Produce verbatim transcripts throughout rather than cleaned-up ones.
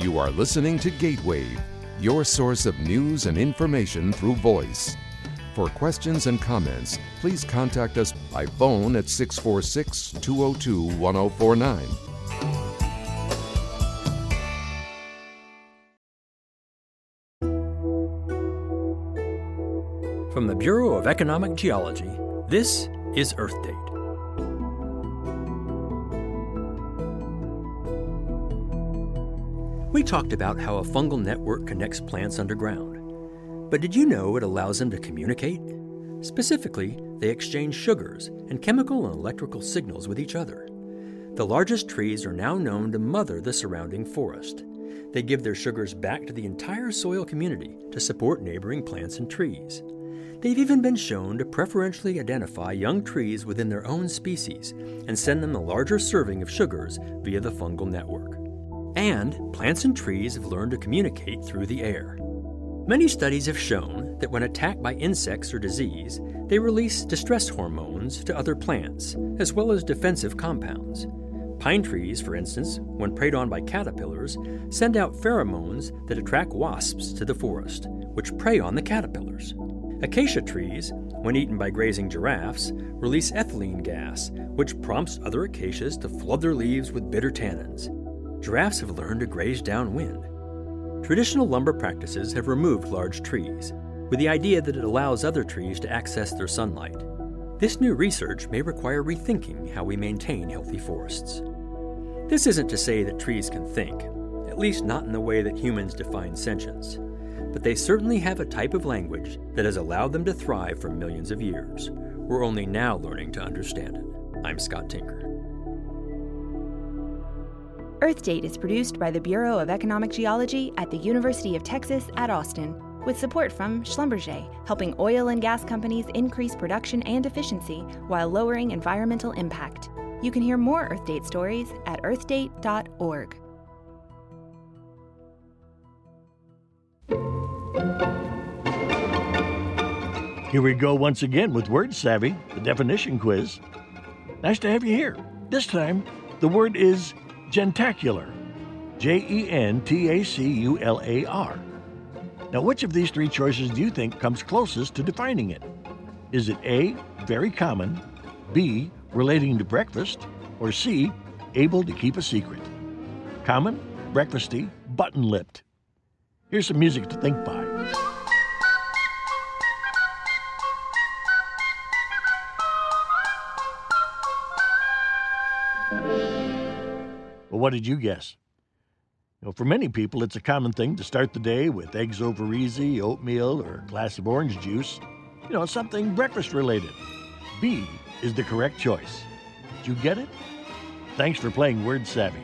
You are listening to Gateway, your source of news and information through voice. For questions and comments, please contact us by phone at six four six, two oh two, one oh four nine. From the Bureau of Economic Geology, this is Earth Date. We talked about how a fungal network connects plants underground. But did you know it allows them to communicate? Specifically, they exchange sugars and chemical and electrical signals with each other. The largest trees are now known to mother the surrounding forest. They give their sugars back to the entire soil community to support neighboring plants and trees. They've even been shown to preferentially identify young trees within their own species and send them a larger serving of sugars via the fungal network. And plants and trees have learned to communicate through the air. Many studies have shown that when attacked by insects or disease, they release distress hormones to other plants, as well as defensive compounds. Pine trees, for instance, when preyed on by caterpillars, send out pheromones that attract wasps to the forest, which prey on the caterpillars. Acacia trees, when eaten by grazing giraffes, release ethylene gas, which prompts other acacias to flood their leaves with bitter tannins. Giraffes have learned to graze downwind. Traditional lumber practices have removed large trees, with the idea that it allows other trees to access their sunlight. This new research may require rethinking how we maintain healthy forests. This isn't to say that trees can think, at least not in the way that humans define sentience, but they certainly have a type of language that has allowed them to thrive for millions of years. We're only now learning to understand it. I'm Scott Tinker. Earth Date is produced by the Bureau of Economic Geology at the University of Texas at Austin, with support from Schlumberger, helping oil and gas companies increase production and efficiency while lowering environmental impact. You can hear more Earth Date stories at earth date dot org. Here we go once again with Word Savvy, the definition quiz. Nice to have you here. This time, the word is gentacular. J E N T A C U L A R. Now, which of these three choices do you think comes closest to defining it? Is it A, very common, B, relating to breakfast, or C, able to keep a secret? Common, breakfasty, button-lipped. Here's some music to think by. Well, what did you guess? You know, for many people, it's a common thing to start the day with eggs over easy, oatmeal, or a glass of orange juice. You know, something breakfast-related. B is the correct choice. Did you get it? Thanks for playing Word Savvy.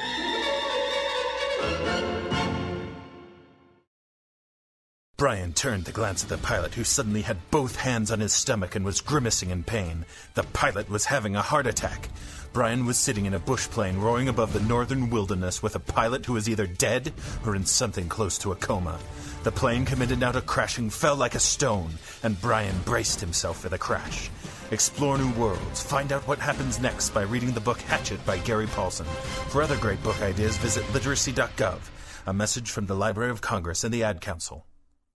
Brian turned to glance at the pilot, who suddenly had both hands on his stomach and was grimacing in pain. The pilot was having a heart attack. Brian was sitting in a bush plane roaring above the northern wilderness with a pilot who was either dead or in something close to a coma. The plane committed now to crashing fell like a stone, and Brian braced himself for the crash. Explore new worlds. Find out what happens next by reading the book Hatchet by Gary Paulson. For other great book ideas, visit literacy dot gov. A message from the Library of Congress and the Ad Council.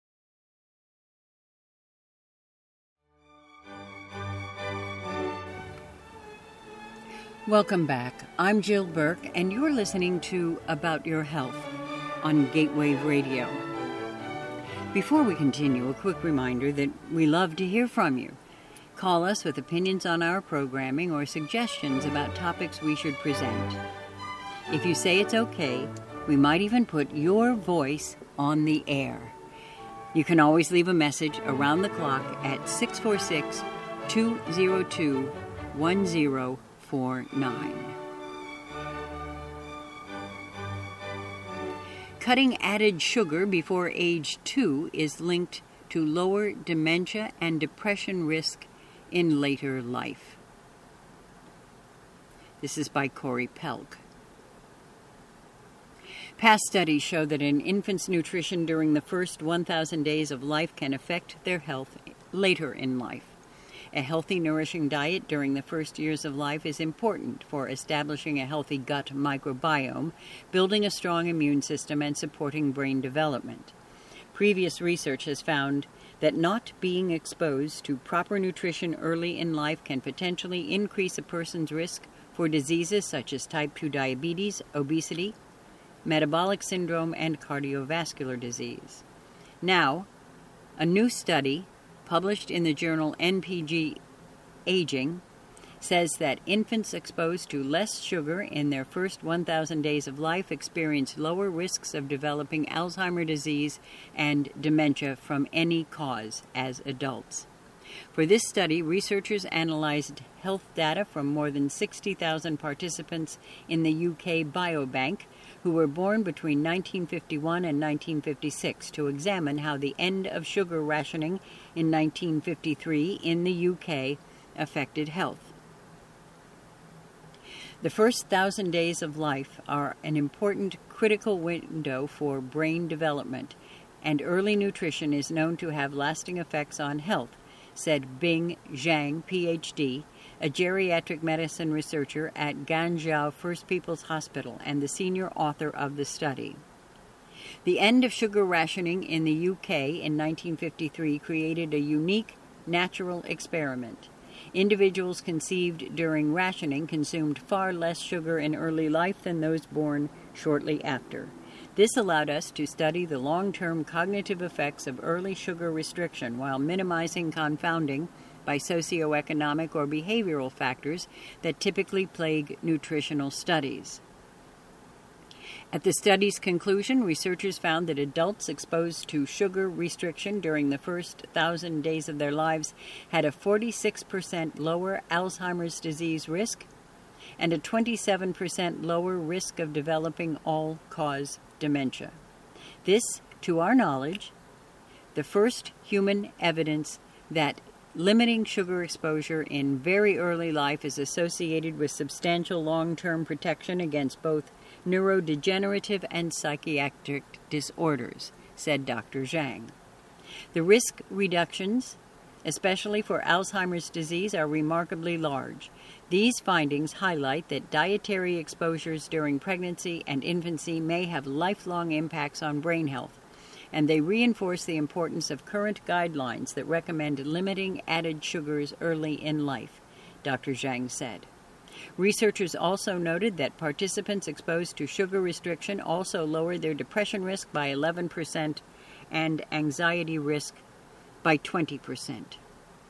Welcome back. I'm Jill Burke, and you're listening to About Your Health on Gateway Radio. Before we continue, a quick reminder that we love to hear from you. Call us with opinions on our programming or suggestions about topics we should present. If you say it's okay, we might even put your voice on the air. You can always leave a message around the clock at six four six, two oh two, one oh four nine. Cutting added sugar before age two is linked to lower dementia and depression risk in later life. This is by Corey Pelk. Past studies show that an infant's nutrition during the first one thousand days of life can affect their health later in life. A healthy, nourishing diet during the first years of life is important for establishing a healthy gut microbiome, building a strong immune system, and supporting brain development. Previous research has found that not being exposed to proper nutrition early in life can potentially increase a person's risk for diseases such as type two diabetes, obesity, metabolic syndrome, and cardiovascular disease. Now, a new study published in the journal N P G Aging says that infants exposed to less sugar in their first one thousand days of life experience lower risks of developing Alzheimer's disease and dementia from any cause as adults. For this study, researchers analyzed health data from more than sixty thousand participants in the U K Biobank who were born between nineteen fifty-one and nineteen fifty-six to examine how the end of sugar rationing in nineteen fifty-three in the U K affected health. The first thousand days of life are an important critical window for brain development, and early nutrition is known to have lasting effects on health, said Bing Zhang, P H D, a geriatric medicine researcher at Ganzhou First People's Hospital and the senior author of the study. The end of sugar rationing in the U K in nineteen fifty-three created a unique natural experiment. Individuals conceived during rationing consumed far less sugar in early life than those born shortly after. This allowed us to study the long-term cognitive effects of early sugar restriction while minimizing confounding by socioeconomic or behavioral factors that typically plague nutritional studies. At the study's conclusion, researchers found that adults exposed to sugar restriction during the first thousand days of their lives had a forty-six percent lower Alzheimer's disease risk and a twenty-seven percent lower risk of developing all-cause dementia. This, to our knowledge, the first human evidence that limiting sugar exposure in very early life is associated with substantial long-term protection against both neurodegenerative and psychiatric disorders, said Doctor Zhang. The risk reductions, especially for Alzheimer's disease, are remarkably large. These findings highlight that dietary exposures during pregnancy and infancy may have lifelong impacts on brain health, and they reinforce the importance of current guidelines that recommend limiting added sugars early in life, Doctor Zhang said. Researchers also noted that participants exposed to sugar restriction also lowered their depression risk by eleven percent and anxiety risk by twenty percent.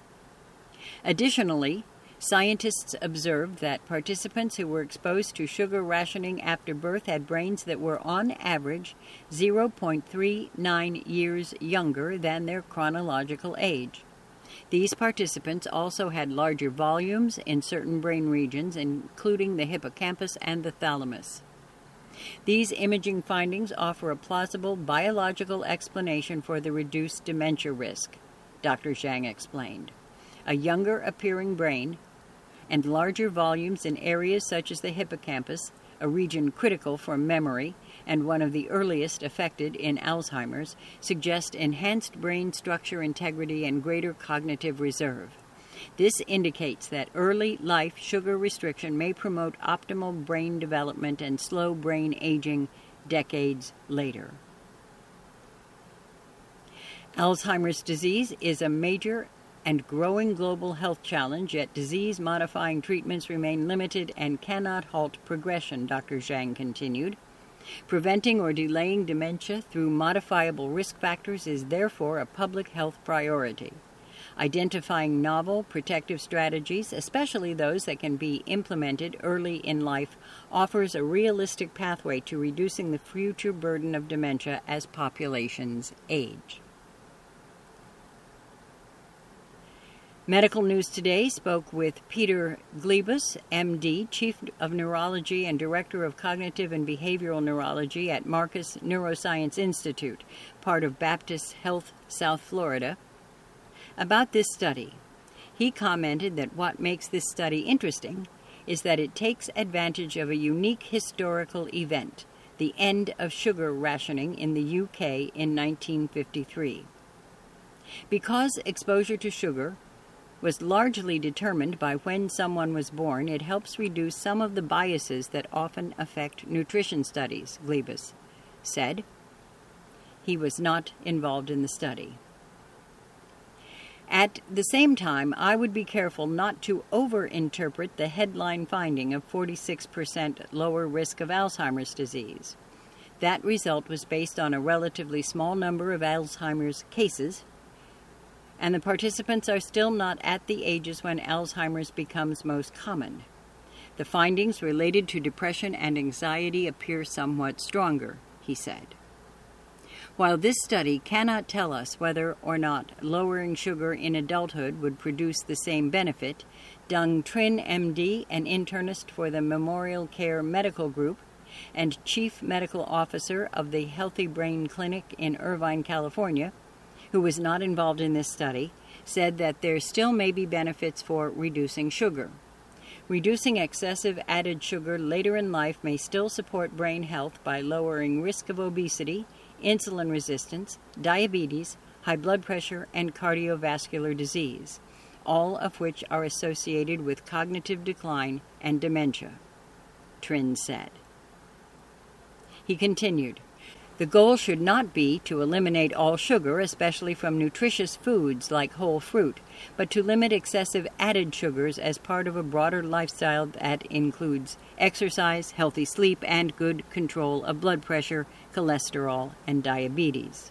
Additionally, scientists observed that participants who were exposed to sugar rationing after birth had brains that were on average zero point three nine years younger than their chronological age. These participants also had larger volumes in certain brain regions, including the hippocampus and the thalamus. These imaging findings offer a plausible biological explanation for the reduced dementia risk, Doctor Zhang explained. A younger appearing brain and larger volumes in areas such as the hippocampus, a region critical for memory and one of the earliest affected in Alzheimer's, suggest enhanced brain structure integrity and greater cognitive reserve. This indicates that early life sugar restriction may promote optimal brain development and slow brain aging decades later. Alzheimer's disease is a major and growing global health challenge, yet disease-modifying treatments remain limited and cannot halt progression, Doctor Zhang continued. Preventing or delaying dementia through modifiable risk factors is therefore a public health priority. Identifying novel protective strategies, especially those that can be implemented early in life, offers a realistic pathway to reducing the future burden of dementia as populations age. Medical News Today spoke with Peter Glebus, M D, Chief of Neurology and Director of Cognitive and Behavioral Neurology at Marcus Neuroscience Institute, part of Baptist Health South Florida, about this study. He commented that what makes this study interesting is that it takes advantage of a unique historical event, the end of sugar rationing in the U K in nineteen fifty-three. Because exposure to sugar was largely determined by when someone was born, it helps reduce some of the biases that often affect nutrition studies, Glebus said. He was not involved in the study. At the same time, I would be careful not to overinterpret the headline finding of forty-six percent lower risk of Alzheimer's disease. That result was based on a relatively small number of Alzheimer's cases, and the participants are still not at the ages when Alzheimer's becomes most common. The findings related to depression and anxiety appear somewhat stronger, he said. While this study cannot tell us whether or not lowering sugar in adulthood would produce the same benefit, Dung Trinh, M D, an internist for the Memorial Care Medical Group and Chief Medical Officer of the Healthy Brain Clinic in Irvine, California, who was not involved in this study, said that there still may be benefits for reducing sugar. Reducing excessive added sugar later in life may still support brain health by lowering risk of obesity, insulin resistance, diabetes, high blood pressure, and cardiovascular disease, all of which are associated with cognitive decline and dementia, Trinh said. He continued, "The goal should not be to eliminate all sugar, especially from nutritious foods like whole fruit, but to limit excessive added sugars as part of a broader lifestyle that includes exercise, healthy sleep, and good control of blood pressure, cholesterol, and diabetes."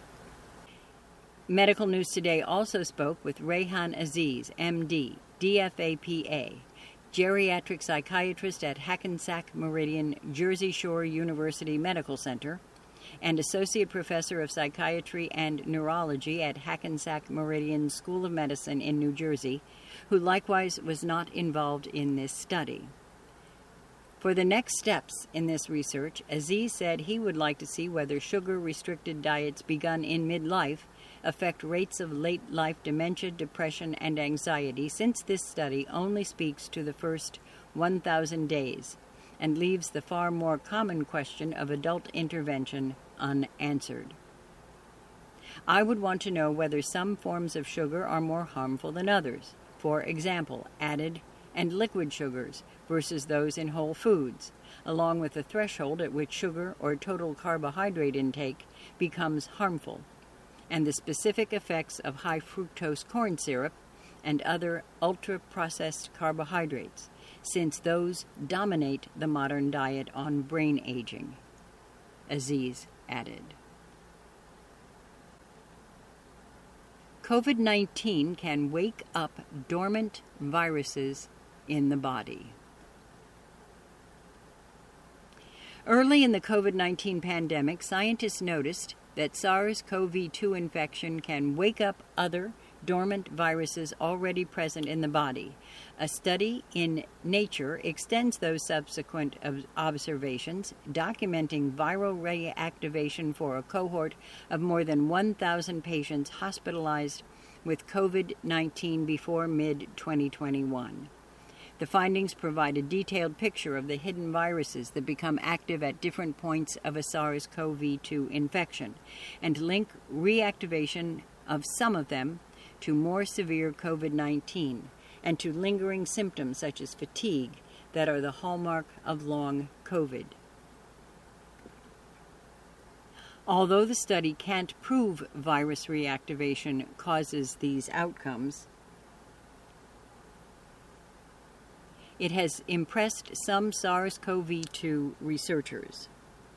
Medical News Today also spoke with Rehan Aziz, M D, D F A P A, geriatric psychiatrist at Hackensack Meridian Jersey Shore University Medical Center, and Associate Professor of Psychiatry and Neurology at Hackensack Meridian School of Medicine in New Jersey, who likewise was not involved in this study. For the next steps in this research, Aziz said he would like to see whether sugar-restricted diets begun in midlife affect rates of late-life dementia, depression, and anxiety, since this study only speaks to the first one thousand days and leaves the far more common question of adult intervention unanswered. I would want to know whether some forms of sugar are more harmful than others, for example, added and liquid sugars versus those in whole foods, along with the threshold at which sugar or total carbohydrate intake becomes harmful, and the specific effects of high fructose corn syrup and other ultra-processed carbohydrates, since those dominate the modern diet on brain aging, Aziz added. COVID nineteen can wake up dormant viruses in the body. Early in the COVID nineteen pandemic, scientists noticed that SARS CoV two infection can wake up other dormant viruses already present in the body. A study in Nature extends those subsequent observations, documenting viral reactivation for a cohort of more than one thousand patients hospitalized with COVID nineteen before mid twenty twenty-one. The findings provide a detailed picture of the hidden viruses that become active at different points of a SARS CoV two infection, and link reactivation of some of them to more severe COVID nineteen and to lingering symptoms such as fatigue that are the hallmark of long COVID. Although the study can't prove virus reactivation causes these outcomes, it has impressed some SARS CoV two researchers.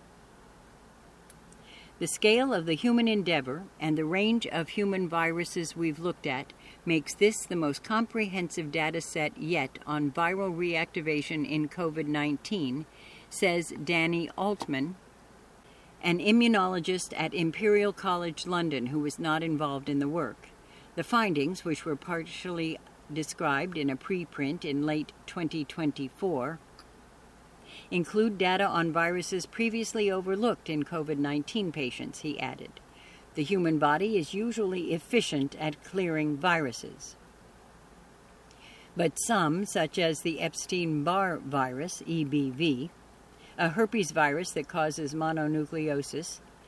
The scale of the human endeavor and the range of human viruses we've looked at makes this the most comprehensive data set yet on viral reactivation in COVID nineteen, says Danny Altman, an immunologist at Imperial College London who was not involved in the work. The findings, which were partially described in a preprint in late twenty twenty-four, include data on viruses previously overlooked in COVID nineteen patients, he added. The human body is usually efficient at clearing viruses. But some, such as the Epstein-Barr virus, E B V, a herpes virus that causes mononucleosis,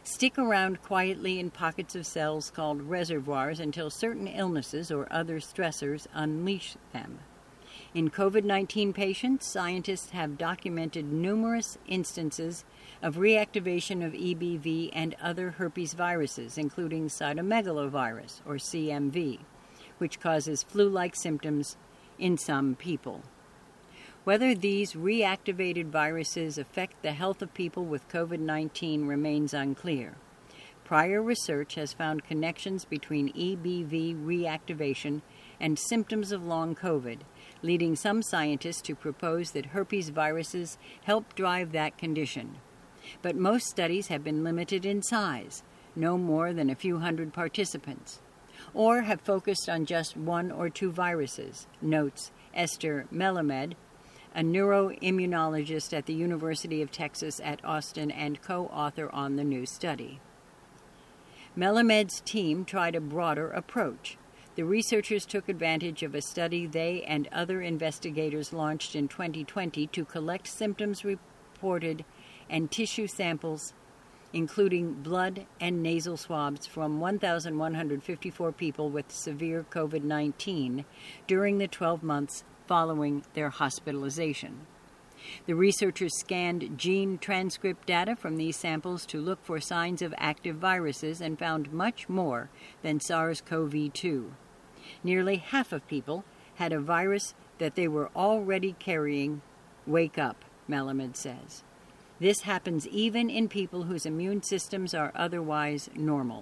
stick around quietly in pockets of cells called reservoirs until certain illnesses or other stressors unleash them. In COVID nineteen patients, scientists have documented numerous instances of reactivation of E B V and other herpes viruses, including cytomegalovirus, or C M V, which causes flu-like symptoms in some people. Whether these reactivated viruses affect the health of people with COVID nineteen remains unclear. Prior research has found connections between E B V reactivation and symptoms of long COVID, leading some scientists to propose that herpes viruses help drive that condition. But most studies have been limited in size, no more than a few hundred participants, or have focused on just one or two viruses, notes Esther Melamed, a neuroimmunologist at the University of Texas at Austin and co-author on the new study. Melamed's team tried a broader approach. The researchers took advantage of a study they and other investigators launched in twenty twenty to collect symptoms reported and tissue samples, including blood and nasal swabs from one thousand one hundred fifty-four people with severe COVID nineteen during the twelve months following their hospitalization. The researchers scanned gene transcript data from these samples to look for signs of active viruses and found much more than SARS CoV two. Nearly half of people had a virus that they were already carrying. Wake up, Melamed says. This happens even in people whose immune systems are otherwise normal.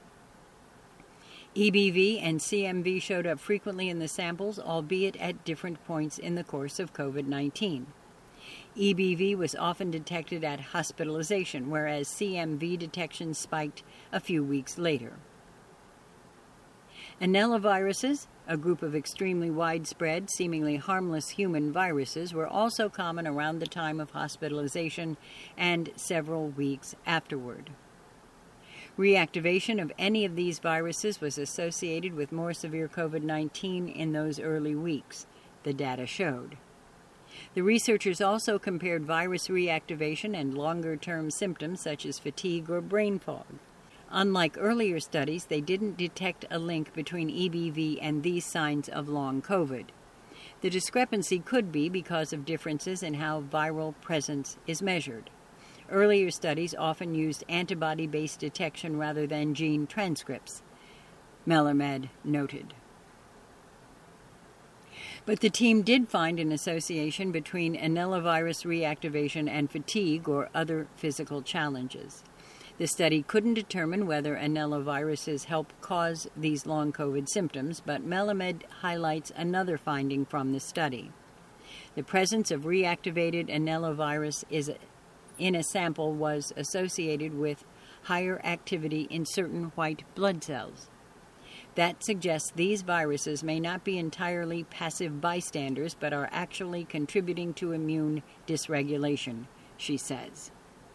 E B V and C M V showed up frequently in the samples, albeit at different points in the course of COVID nineteen. E B V was often detected at hospitalization, whereas C M V detection spiked a few weeks later. Anelloviruses, a group of extremely widespread, seemingly harmless human viruses, were also common around the time of hospitalization and several weeks afterward. Reactivation of any of these viruses was associated with more severe COVID nineteen in those early weeks, the data showed. The researchers also compared virus reactivation and longer-term symptoms such as fatigue or brain fog. Unlike earlier studies, they didn't detect a link between E B V and these signs of long COVID. The discrepancy could be because of differences in how viral presence is measured. Earlier studies often used antibody-based detection rather than gene transcripts, Melamed noted. But the team did find an association between anellovirus reactivation and fatigue or other physical challenges. The study couldn't determine whether anelloviruses help cause these long COVID symptoms, but Melamed highlights another finding from the study. The presence of reactivated anellovirus is in a sample was associated with higher activity in certain white blood cells. That suggests these viruses may not be entirely passive bystanders, but are actually contributing to immune dysregulation, she says.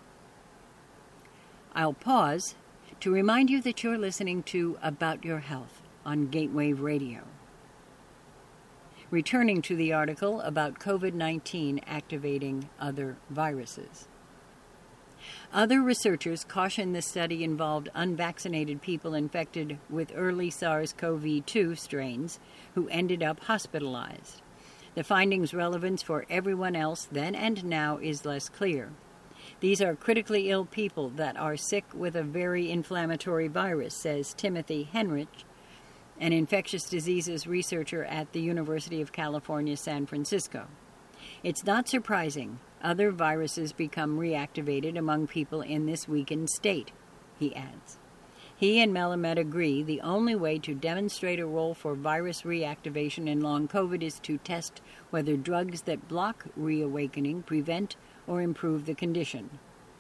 I'll pause to remind you that you're listening to About Your Health on Gatewave Radio. Returning to the article about COVID nineteen activating other viruses. Other researchers caution the study involved unvaccinated people infected with early SARS CoV two strains who ended up hospitalized. The findings' relevance for everyone else then and now is less clear. These are critically ill people that are sick with a very inflammatory virus, says Timothy Henrich, an infectious diseases researcher at the University of California, San Francisco. It's not surprising other viruses become reactivated among people in this weakened state, he adds. He and Melamed agree the only way to demonstrate a role for virus reactivation in long COVID is to test whether drugs that block reawakening prevent or improve the condition.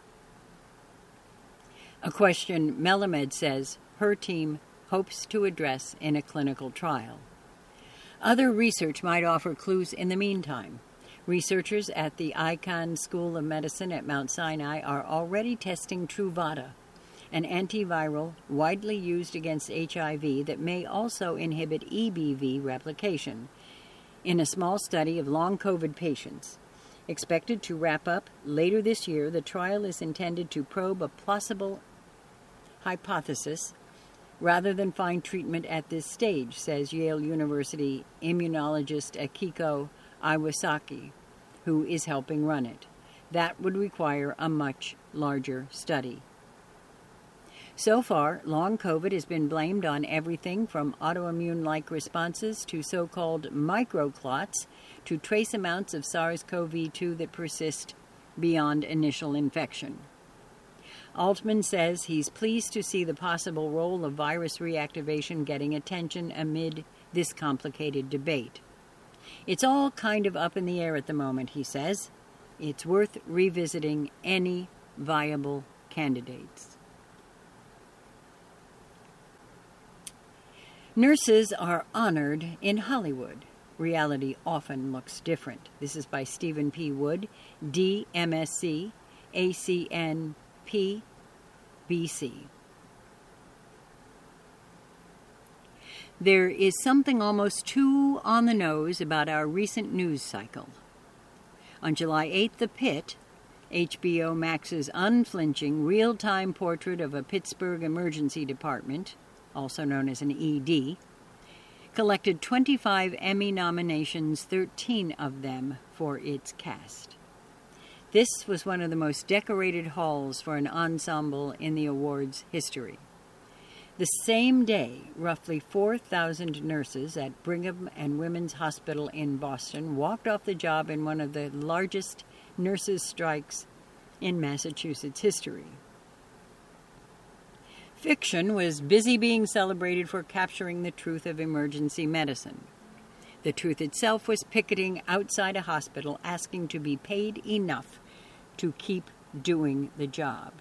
A question Melamed says her team hopes to address in a clinical trial. Other research might offer clues in the meantime. Researchers at the Icahn School of Medicine at Mount Sinai are already testing Truvada, an antiviral widely used against H I V that may also inhibit E B V replication, in a small study of long COVID patients. Expected to wrap up later this year, the trial is intended to probe a possible hypothesis rather than find treatment at this stage, says Yale University immunologist Akiko Iwasaki, who is helping run it. That would require a much larger study. So far, long COVID has been blamed on everything from autoimmune-like responses to so-called microclots to trace amounts of SARS-C o V two that persist beyond initial infection. Altman says he's pleased to see the possible role of virus reactivation getting attention amid this complicated debate. It's all kind of up in the air at the moment, he says. It's worth revisiting any viable candidates. Nurses are honored in Hollywood. Reality often looks different. This is by Stephen P. Wood, D M S C, A C N P, B C. There is something almost too on the nose about our recent news cycle. On July eighth, The Pit, H B O Max's unflinching real-time portrait of a Pittsburgh emergency department, also known as an E D, collected twenty-five Emmy nominations, thirteen of them for its cast. This was one of the most decorated halls for an ensemble in the awards' history. The same day, roughly four thousand nurses at Brigham and Women's Hospital in Boston walked off the job in one of the largest nurses' strikes in Massachusetts history. Fiction was busy being celebrated for capturing the truth of emergency medicine. The truth itself was picketing outside a hospital asking to be paid enough to keep doing the job.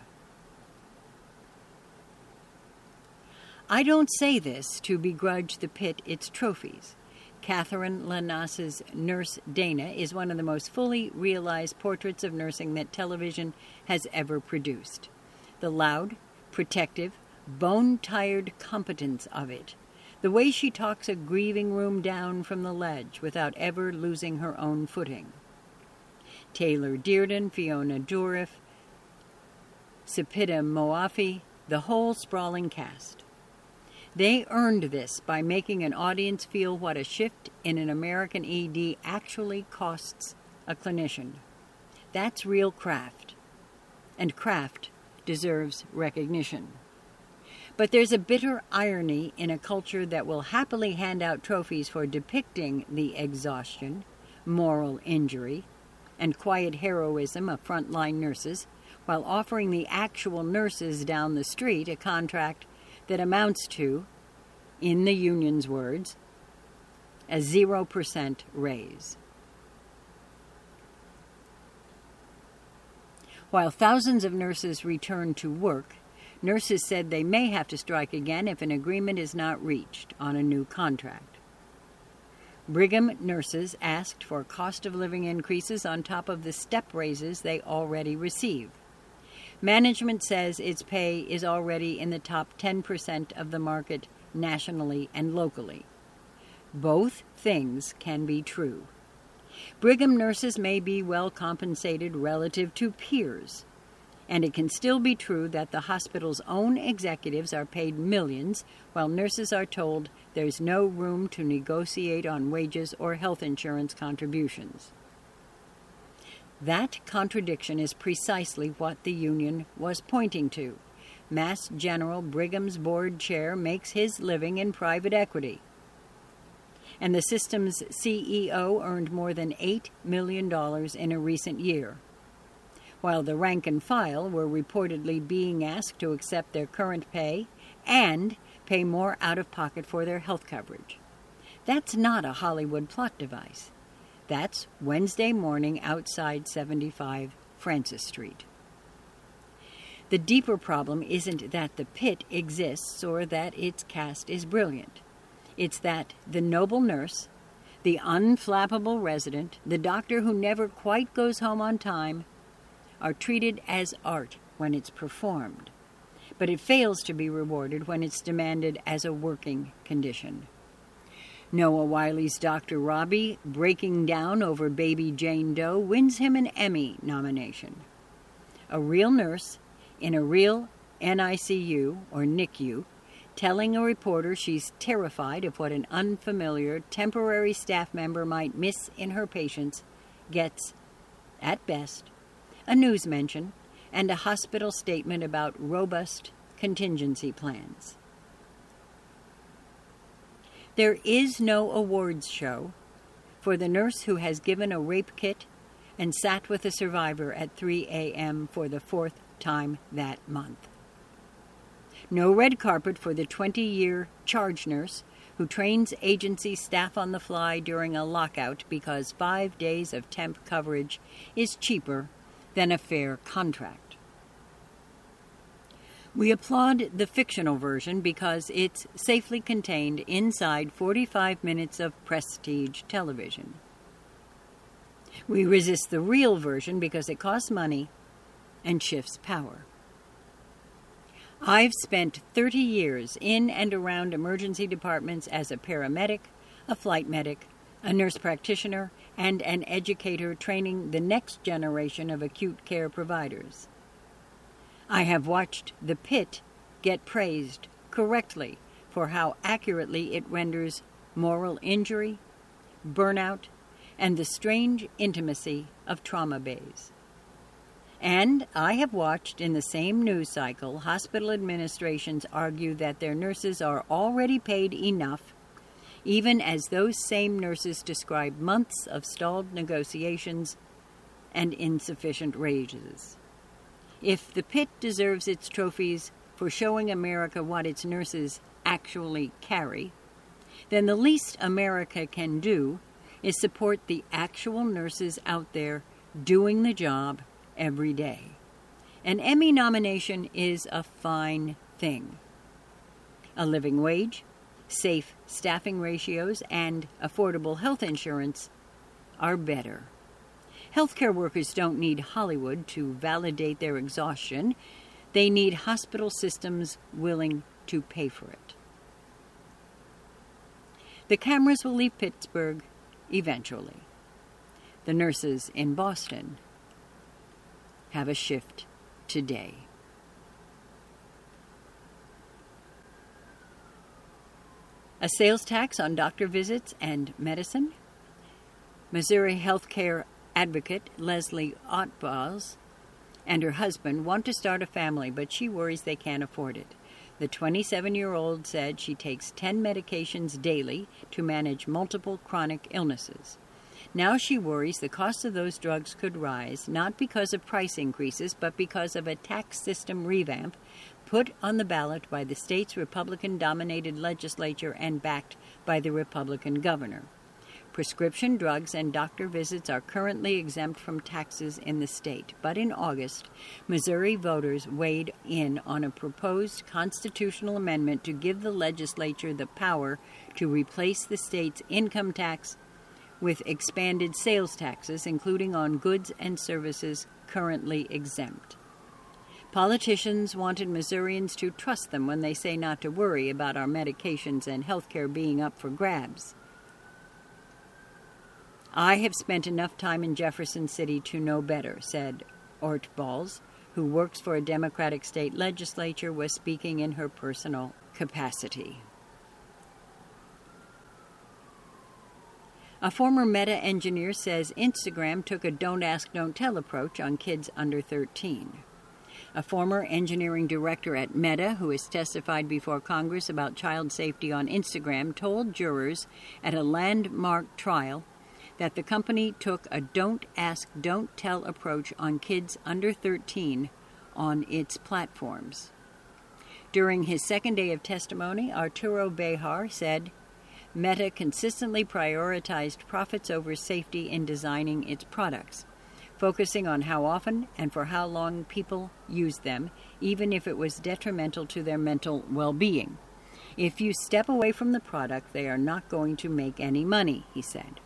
I don't say this to begrudge the Pit its trophies. Catherine Lanas's Nurse Dana is one of the most fully realized portraits of nursing that television has ever produced. The loud, protective, bone-tired competence of it. The way she talks a grieving room down from the ledge without ever losing her own footing. Taylor Dearden, Fiona Dourif, Sepideh Moafi, the whole sprawling cast. They earned this by making an audience feel what a shift in an American E D actually costs a clinician. That's real craft. And craft deserves recognition. But there's a bitter irony in a culture that will happily hand out trophies for depicting the exhaustion, moral injury, and quiet heroism of frontline nurses, while offering the actual nurses down the street a contract that amounts to, in the union's words, a zero percent raise. While thousands of nurses return to work, nurses said they may have to strike again if an agreement is not reached on a new contract. Brigham nurses asked for cost of living increases on top of the step raises they already receive. Management says its pay is already in the top ten percent of the market nationally and locally. Both things can be true. Brigham nurses may be well compensated relative to peers, and it can still be true that the hospital's own executives are paid millions while nurses are told there's no room to negotiate on wages or health insurance contributions. That contradiction is precisely what the union was pointing to. Mass General Brigham's board chair makes his living in private equity, and the system's C E O earned more than eight million dollars in a recent year, while the rank and file were reportedly being asked to accept their current pay and pay more out of pocket for their health coverage. That's not a Hollywood plot device. That's Wednesday morning outside seventy-five Francis Street. The deeper problem isn't that the Pit exists or that its cast is brilliant. It's that the noble nurse, the unflappable resident, the doctor who never quite goes home on time, are treated as art when it's performed, but it fails to be rewarded when it's demanded as a working condition. Noah Wiley's Doctor Robbie, breaking down over baby Jane Doe, wins him an Emmy nomination. A real nurse in a real N I C U or N I C U, telling a reporter she's terrified of what an unfamiliar temporary staff member might miss in her patients, gets, at best, a news mention and a hospital statement about robust contingency plans. There is no awards show for the nurse who has given a rape kit and sat with a survivor at three a.m. for the fourth time that month. No red carpet for the twenty-year charge nurse who trains agency staff on the fly during a lockout because five days of temp coverage is cheaper than a fair contract. We applaud the fictional version because it's safely contained inside forty-five minutes of prestige television. We resist the real version because it costs money and shifts power. I've spent thirty years in and around emergency departments as a paramedic, a flight medic, a nurse practitioner, and an educator training the next generation of acute care providers. I have watched The Pit get praised correctly for how accurately it renders moral injury, burnout, and the strange intimacy of trauma bays. And I have watched in the same news cycle hospital administrations argue that their nurses are already paid enough, even as those same nurses describe months of stalled negotiations and insufficient raises. If The Pit deserves its trophies for showing America what its nurses actually carry, then the least America can do is support the actual nurses out there doing the job every day. An Emmy nomination is a fine thing. A living wage, safe staffing ratios, and affordable health insurance are better. Healthcare workers don't need Hollywood to validate their exhaustion. They need hospital systems willing to pay for it. The cameras will leave Pittsburgh eventually. The nurses in Boston have a shift today. A sales tax on doctor visits and medicine. Missouri healthcare advocate Leslie Ottbals and her husband want to start a family, but she worries they can't afford it. The twenty-seven-year-old said she takes ten medications daily to manage multiple chronic illnesses. Now she worries the cost of those drugs could rise, not because of price increases, but because of a tax system revamp put on the ballot by the state's Republican-dominated legislature and backed by the Republican governor. Prescription drugs and doctor visits are currently exempt from taxes in the state, but in August, Missouri voters weighed in on a proposed constitutional amendment to give the legislature the power to replace the state's income tax with expanded sales taxes, including on goods and services currently exempt. Politicians wanted Missourians to trust them when they say not to worry about our medications and health care being up for grabs. I have spent enough time in Jefferson City to know better, said Ottbals, who works for a Democratic state legislature, was speaking in her personal capacity. A former Meta engineer says Instagram took a don't ask, don't tell approach on kids under thirteen. A former engineering director at Meta, who has testified before Congress about child safety on Instagram, told jurors at a landmark trial that the company took a don't ask, don't tell approach on kids under thirteen on its platforms. During his second day of testimony, Arturo Bejar said Meta consistently prioritized profits over safety in designing its products, focusing on how often and for how long people used them, even if it was detrimental to their mental well-being. If you step away from the product, they are not going to make any money, he said.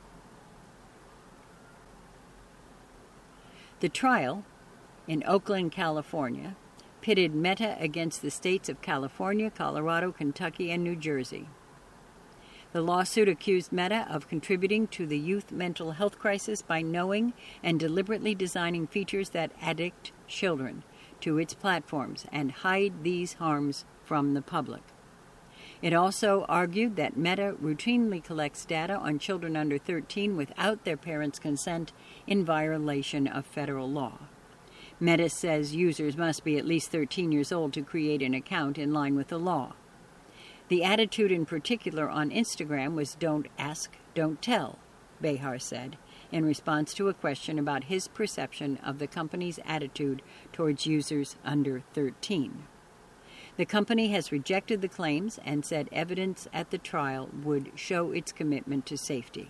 The trial in Oakland, California, pitted Meta against the states of California, Colorado, Kentucky, and New Jersey. The lawsuit accused Meta of contributing to the youth mental health crisis by knowing and deliberately designing features that addict children to its platforms and hide these harms from the public. It also argued that Meta routinely collects data on children under thirteen without their parents' consent in violation of federal law. Meta says users must be at least thirteen years old to create an account in line with the law. The attitude in particular on Instagram was "don't ask, don't tell," Behar said, in response to a question about his perception of the company's attitude towards users under thirteen. The company has rejected the claims and said evidence at the trial would show its commitment to safety.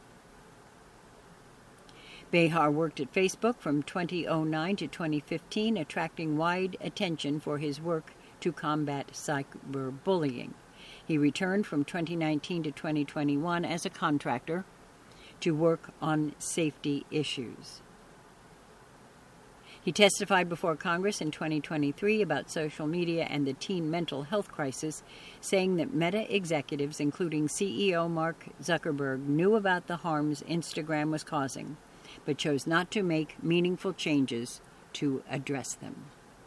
Behar worked at Facebook from two thousand nine to twenty fifteen, attracting wide attention for his work to combat cyberbullying. He returned from twenty nineteen to twenty twenty-one as a contractor to work on safety issues. He testified before Congress in twenty twenty-three about social media and the teen mental health crisis, saying that Meta executives, including C E O Mark Zuckerberg, knew about the harms Instagram was causing, but chose not to make meaningful changes to address them.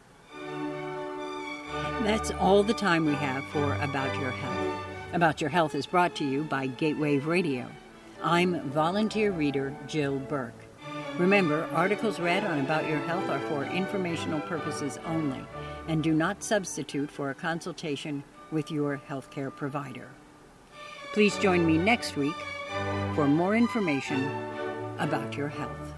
That's all the time we have for About Your Health. About Your Health is brought to you by Gatewave Radio. I'm volunteer reader Jill Burke. Remember, articles read on About Your Health are for informational purposes only and do not substitute for a consultation with your healthcare provider. Please join me next week for more information about your health.